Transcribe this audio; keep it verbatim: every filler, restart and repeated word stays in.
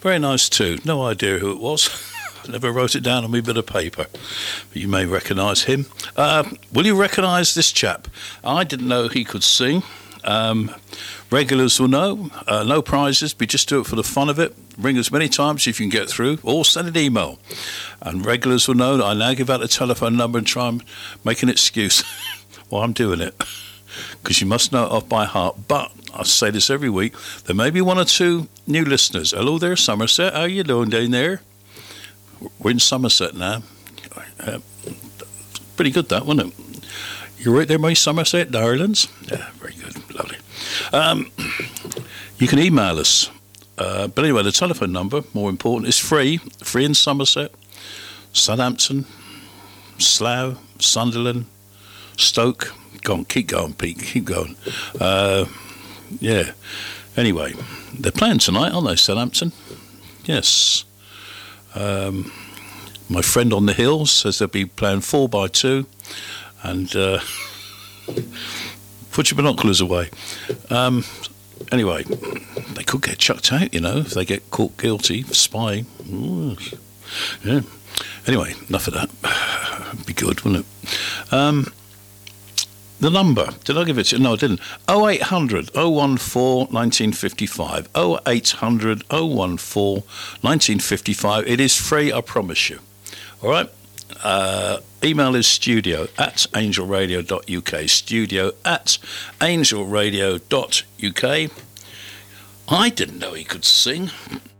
Very nice too. No idea who it was. Never wrote it down on my bit of paper. But you may recognise him. Uh, will you recognise this chap? I didn't know he could sing. Um, regulars will know. Uh, no prizes, but just do it for the fun of it. Ring as many times if you can get through, or send an email. And regulars will know that I now give out a telephone number and try and make an excuse while I'm doing it. Because you must know it off by heart. But I say this every week. There may be one or two new listeners. Hello there, Somerset. How you doing down there? We're in Somerset now. Uh, pretty good, that, wasn't it? You're right there, my Somerset darlings. Yeah, very good. Lovely. Um, you can email us. Uh, but anyway, the telephone number, more important, is free. Free in Somerset, Southampton, Slough, Sunderland, Stoke. Go on, keep going, Pete. Keep going. Uh, yeah. Anyway, they're playing tonight, aren't they, Southampton? Yes. Um, my friend on the hill says they'll be playing four by two, and uh, put your binoculars away. Um, anyway, they could get chucked out, you know, if they get caught guilty of spying. Ooh. Yeah. Anyway, enough of that. It'd be good, wouldn't it? Um, the number, did I give it to you? No, I didn't. oh eight hundred, oh one four, nineteen fifty-five. oh eight hundred, oh one four, nineteen fifty-five. It is free, I promise you. All right? Uh, email is studio at angelradio dot uk. Studio at angelradio dot uk. I didn't know he could sing.